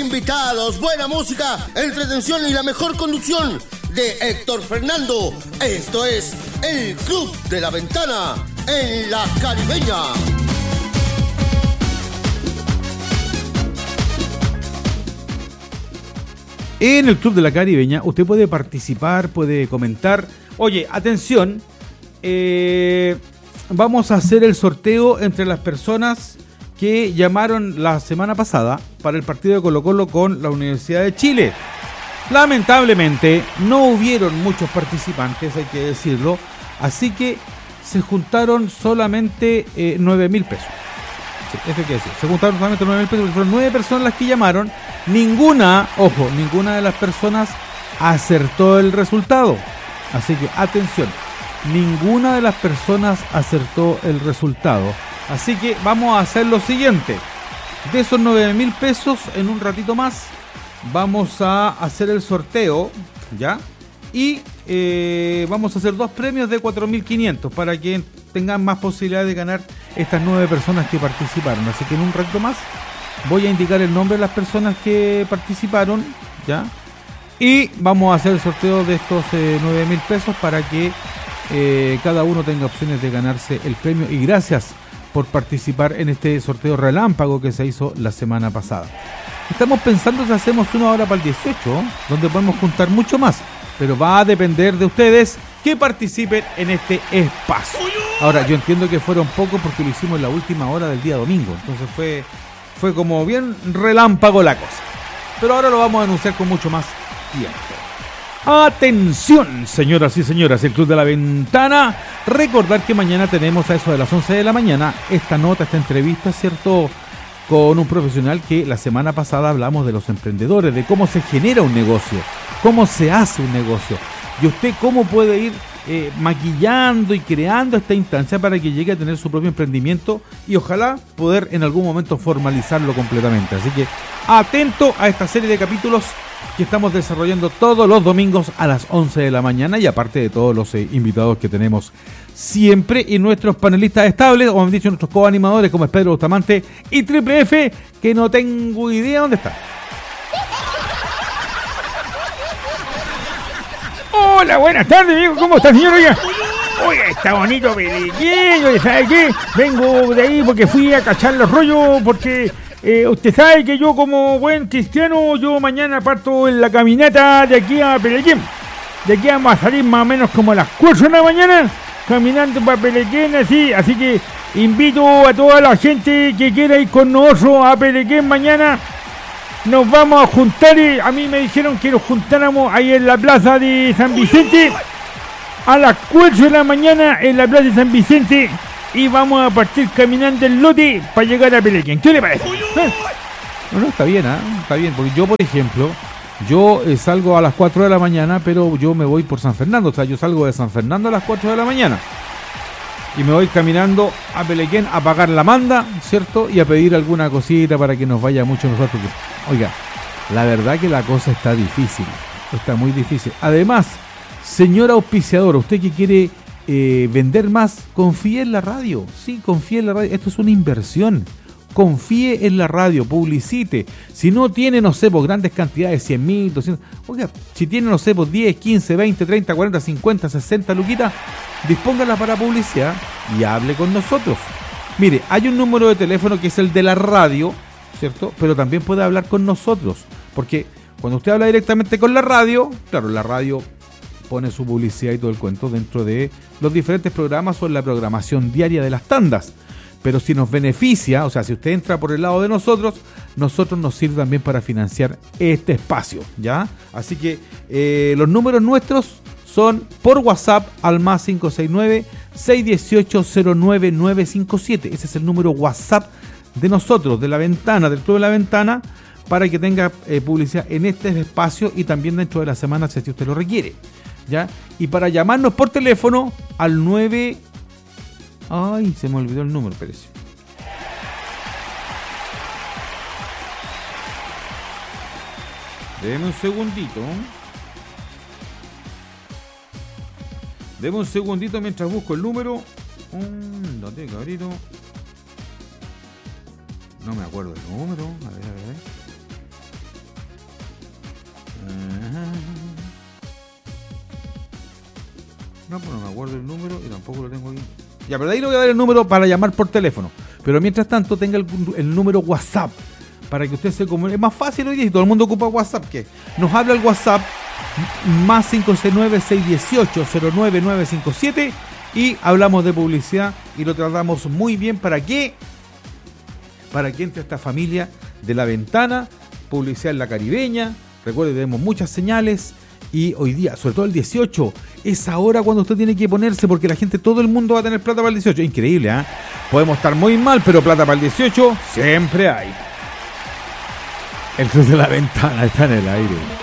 invitados, buena música, entretención y la mejor conducción de Héctor Fernando. Esto es el Club de la Ventana en La Caribeña. En el Club de la Caribeña usted puede participar, puede comentar. Oye, atención, vamos a hacer el sorteo entre las personas que llamaron la semana pasada para el partido de Colo-Colo con la Universidad de Chile. Lamentablemente no hubieron muchos participantes, hay que decirlo, así que se juntaron solamente 9.000 pesos. Sí, eso hay que decir. Se juntaron solamente 9.000 pesos, porque fueron 9 personas las que llamaron. Ninguna de las personas acertó el resultado. Así que atención, ninguna de las personas acertó el resultado. Así que vamos a hacer lo siguiente. De esos 9.000 pesos, en un ratito más, vamos a hacer el sorteo, ¿ya? Y vamos a hacer 2 premios de 4.500 para que tengan más posibilidades de ganar estas 9 personas que participaron. Así que en un ratito más voy a indicar el nombre de las personas que participaron, ¿ya? Y vamos a hacer el sorteo de estos 9.000 pesos para que cada uno tenga opciones de ganarse el premio. Y gracias por participar en este sorteo relámpago que se hizo la semana pasada. Estamos pensando si hacemos una hora para el 18, donde podemos juntar mucho más, pero va a depender de ustedes que participen en este espacio. Ahora, yo entiendo que fueron pocos porque lo hicimos en la última hora del día domingo, entonces fue como bien relámpago la cosa. Pero ahora lo vamos a anunciar con mucho más tiempo. Atención, señoras y señores, el Club de la Ventana. Recordar que mañana tenemos a eso de las 11 de la mañana esta entrevista, ¿cierto?, con un profesional que la semana pasada hablamos de los emprendedores, de cómo se genera un negocio, cómo se hace un negocio, y usted cómo puede ir maquillando y creando esta instancia para que llegue a tener su propio emprendimiento y ojalá poder en algún momento formalizarlo completamente. Así que atento a esta serie de capítulos que estamos desarrollando todos los domingos a las 11 de la mañana, y aparte de todos los invitados que tenemos siempre, y nuestros panelistas estables, o han dicho nuestros coanimadores como es Pedro Bustamante y Triple F, que no tengo idea dónde está. Hola, buenas tardes, amigo. ¿Cómo está, señor? Oiga, está bonito pequeño, ¿sabe qué? Vengo de ahí porque fui a cachar los rollos, porque usted sabe que yo, como buen cristiano, yo mañana parto en la caminata de aquí a Pelequén. De aquí vamos a salir más o menos como a las 4 de la mañana, caminando para Pelequén, así que invito a toda la gente que quiera ir con nosotros a Pelequén mañana. Nos vamos a juntar, a mí me dijeron que nos juntáramos ahí en la plaza de San Vicente a las 4 de la mañana en la plaza de San Vicente, y vamos a partir caminando el lote para llegar a Pelequén. ¿Qué le parece? No, está bien, está bien, porque yo, por ejemplo, salgo a las 4 de la mañana, pero yo me voy por San Fernando, o sea, yo salgo de San Fernando a las 4 de la mañana y me voy caminando a Pelequén a pagar la manda, ¿cierto? Y a pedir alguna cosita para que nos vaya mucho mejor, porque, oiga, la verdad que la cosa está difícil, está muy difícil. Además, señor auspiciador, usted que quiere vender más, confíe en la radio, sí, confíe en la radio, esto es una inversión. Confíe en la radio, publicite. Si no tiene, no sé, por grandes cantidades, 100.000, 200, oiga, si tiene, no sé, por 10, 15, 20, 30, 40, 50, 60 luquitas, dispóngala para publicidad y hable con nosotros. Mire, hay un número de teléfono que es el de la radio, ¿cierto? Pero también puede hablar con nosotros, porque cuando usted habla directamente con la radio, claro, la radio pone su publicidad y todo el cuento dentro de los diferentes programas o en la programación diaria de las tandas. Pero si nos beneficia, o sea, si usted entra por el lado de nosotros nos sirve también para financiar este espacio, ¿ya? Así que los números nuestros son por WhatsApp al más 569-618-09957. Ese es el número WhatsApp de nosotros, de la ventana, del Club de la Ventana, para que tenga publicidad en este espacio y también dentro de la semana si usted lo requiere, ¿ya? Y para llamarnos por teléfono al 9... Ay, se me olvidó el número, espérese. Deme un segundito. Deme un segundito mientras busco el número. ¿Dónde, cabrito? No me acuerdo el número. A ver. No, pues no me acuerdo el número y tampoco lo tengo aquí. Ya, pero de ahí le voy a dar el número para llamar por teléfono. Pero mientras tanto, tenga el número WhatsApp para que usted se comunique. Es más fácil hoy día y todo el mundo ocupa WhatsApp. Que nos habla el WhatsApp más 569-618-09957 y hablamos de publicidad y lo tratamos muy bien para que entre esta familia de La Ventana, publicidad en la Caribeña. Recuerde, tenemos muchas señales. Y hoy día, sobre todo el 18, es ahora cuando usted tiene que ponerse, porque la gente, todo el mundo va a tener plata para el 18. Increíble, ¿eh? Podemos estar muy mal, pero plata para el 18 siempre hay. El Club de La Ventana está en el aire.